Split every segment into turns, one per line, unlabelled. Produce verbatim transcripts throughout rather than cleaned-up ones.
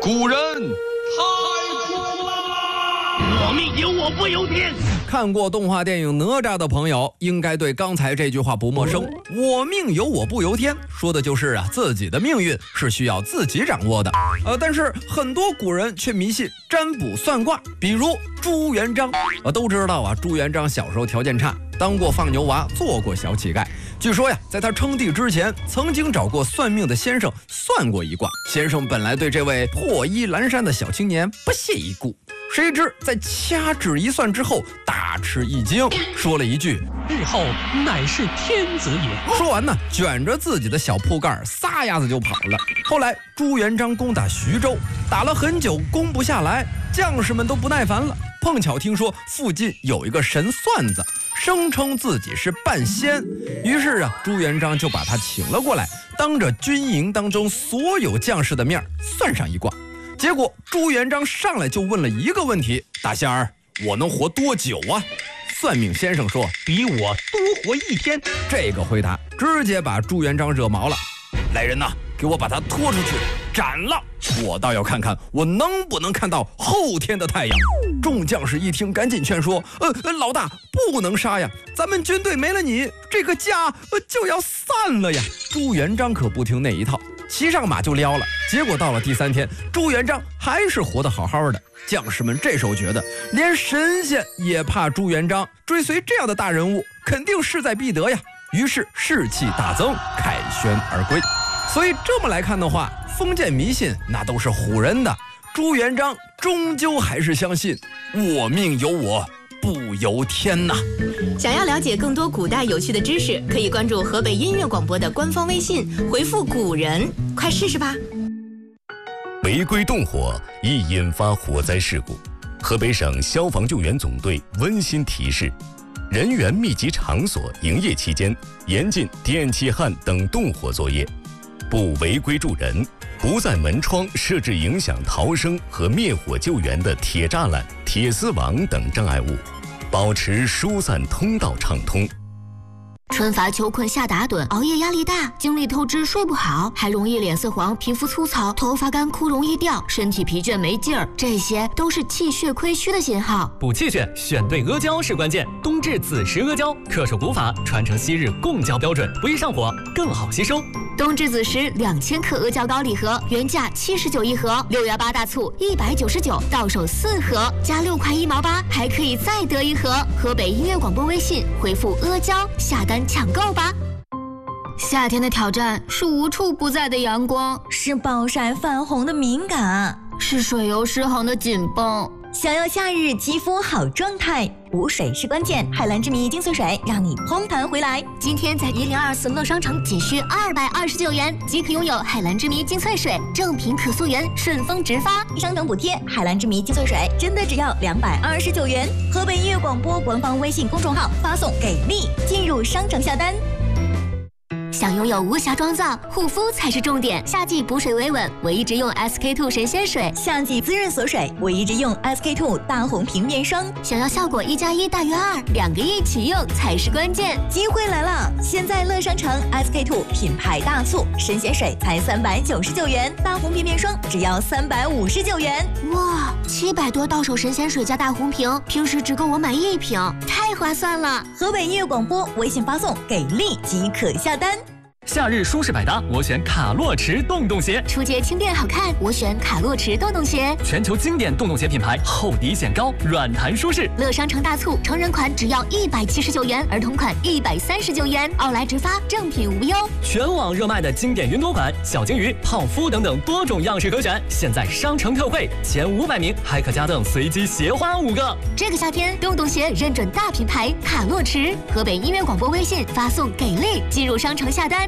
古人太苦了，
我命由我不由天。
看过动画电影《哪吒》的朋友，应该对刚才这句话不陌生。我命由我不由天，说的就是啊，自己的命运是需要自己掌握的。呃，但是很多古人却迷信占卜算卦，比如朱元璋。呃，都知道啊，朱元璋小时候条件差，当过放牛娃，做过小乞丐。据说呀，在他称帝之前，曾经找过算命的先生算过一卦。先生本来对这位破衣蓝衫的小青年不屑一顾，谁知在掐指一算之后，大吃一惊，说了一句：“
日后乃是天子也。”
说完呢，卷着自己的小铺盖，撒丫子就跑了。后来朱元璋攻打徐州，打了很久攻不下来，将士们都不耐烦了。碰巧听说附近有一个神算子，声称自己是半仙，于是啊，朱元璋就把他请了过来，当着军营当中所有将士的面算上一卦。结果朱元璋上来就问了一个问题：“大仙儿，我能活多久啊？”算命先生说：“
比我多活一天。”
这个回答直接把朱元璋惹毛了。来人呐，给我把他拖出去斩了！我倒要看看我能不能看到后天的太阳。众将士一听，赶紧劝说：“呃，老大不能杀呀，咱们军队没了你，这个家呃就要散了呀！”朱元璋可不听那一套，骑上马就撩了。结果到了第三天，朱元璋还是活得好好的。将士们这时候觉得，连神仙也怕朱元璋，追随这样的大人物，肯定势在必得呀。于是士气大增，凯旋而归。所以这么来看的话，封建迷信那都是唬人的。朱元璋终究还是相信我命由我不由天呐。
想要了解更多古代有趣的知识，可以关注河北音乐广播的官方微信，回复古人，快试试吧。
违规动火易引发火灾事故，河北省消防救援总队温馨提示：人员密集场所营业期间，严禁电气焊等动火作业，不违规助人，不在门窗设置影响逃生和灭火救援的铁栅栏、铁丝网等障碍物，保持疏散通道畅通。
春乏秋困夏打盹，熬夜压力大，精力透支睡不好，还容易脸色黄、皮肤粗糙、头发干枯容易掉，身体疲倦没劲儿，这些都是气血亏虚的信号。
补气血选对阿胶是关键，冬至子时阿胶恪守古法，传承昔日贡胶标准，不易上火，更好吸收。
冬至子时两千克阿胶膏礼盒，原价七十九一盒，六幺八大促一百九十九，到手四盒加六块一毛八，还可以再得一盒。河北音乐广播微信回复阿胶下单抢购吧。夏天的挑战是无处不在的阳光，
是暴晒泛红的敏感，
是水油失衡的紧绷。
想要夏日肌肤好状态，补水是关键。海蓝之谜精粹水让你嘭弹回来。
今天在一零二四乐商城仅需二百二十九元即可拥有海蓝之谜精粹水，正品可溯源，顺丰直发，
商城补贴。海蓝之谜精粹水真的只要两百二十九元。河北音乐广播官方微信公众号发送给力，进入商城下单。
想拥有无瑕妆造，护肤才是重点。夏季补水维稳，我一直用 S K two 神仙水；
夏季滋润锁水，我一直用 S K two 大红瓶面霜。
想要效果一加一大于二，两个一起用才是关键。
机会来了！现在乐商城 S K two 品牌大促，神仙水才三百九十九元，大红瓶面霜只要三百五十九元。
哇，七百多到手神仙水加大红瓶，平时只够我买一瓶，太划算了！
河北音乐广播微信发送给力即可下单。
夏日舒适百搭，我选卡洛驰洞洞鞋。
出街轻便好看，我选卡洛驰洞洞鞋。
全球经典洞洞鞋品牌，厚底显高，软弹舒适。
乐商城大促，成人款只要一百七十九元，儿童款一百三十九元，奥莱直发，正品无忧。
全网热卖的经典云朵款、小金鱼、泡芙等等多种样式可选，现在商城特惠，前五百名还可加赠随机鞋花五个。
这个夏天，洞洞鞋认准大品牌卡洛驰。河北音乐广播微信发送给力，进入商城下单。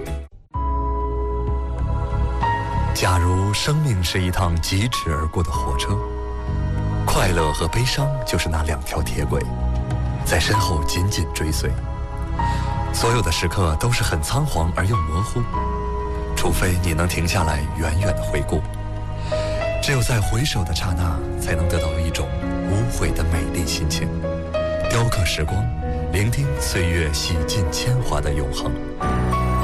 假如生命是一趟疾驰而过的火车，快乐和悲伤就是那两条铁轨，在身后紧紧追随。所有的时刻都是很仓皇而又模糊，除非你能停下来远远的回顾。只有在回首的刹那，才能得到一种无悔的美丽心情。雕刻时光，聆听岁月洗尽铅华的永恒。